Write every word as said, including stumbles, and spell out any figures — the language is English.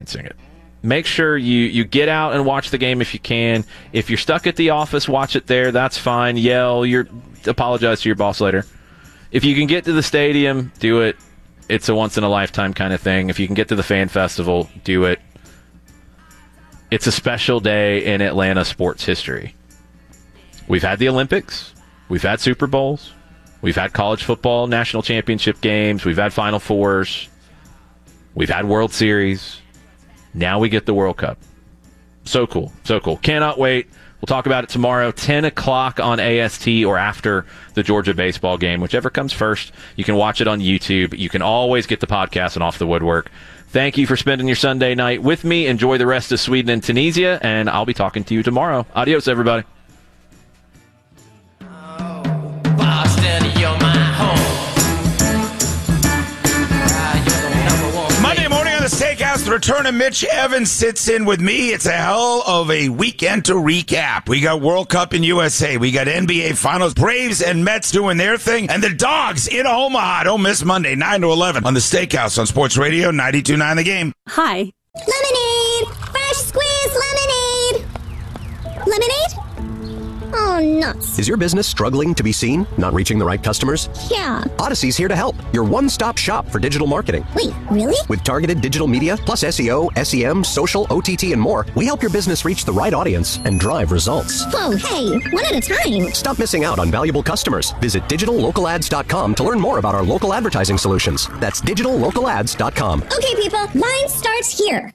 it. Make sure you, you get out and watch the game if you can. If you're stuck at the office, watch it there. That's fine. Yell. You're, apologize to your boss later. If you can get to the stadium, do it. It's a once-in-a-lifetime kind of thing. If you can get to the fan festival, do it. It's a special day in Atlanta sports history. We've had the Olympics. We've had Super Bowls. We've had college football national championship games. We've had Final Fours. We've had World Series. Now we get the World Cup. So cool. So cool. Cannot wait. We'll talk about it tomorrow, ten o'clock on A S T or after the Georgia baseball game, whichever comes first. You can watch it on YouTube. You can always get the podcast and Off the Woodwork. Thank you for spending your Sunday night with me. Enjoy the rest of Sweden and Tunisia, and I'll be talking to you tomorrow. Adios, everybody. Boston, you're my home. Monday morning on the Steakhouse, the return of Mitch Evans sits in with me. It's a hell of a weekend to recap. We got World Cup in U S A. We got N B A Finals. Braves and Mets doing their thing. And the Dogs in Omaha. Don't miss Monday, nine to eleven on the Steakhouse on Sports Radio ninety-two point nine The Game. Hi. Lemonade! Fresh squeezed lemonade! Lemonade? Oh, nuts. Is your business struggling to be seen? Not reaching the right customers? Yeah. Odyssey's here to help. Your one-stop shop for digital marketing. Wait, really? With targeted digital media, plus S E O, S E M, social, O T T, and more, we help your business reach the right audience and drive results. Whoa, hey, one at a time. Stop missing out on valuable customers. Visit digital local ads dot com to learn more about our local advertising solutions. That's digital local ads dot com. Okay, people, mine starts here.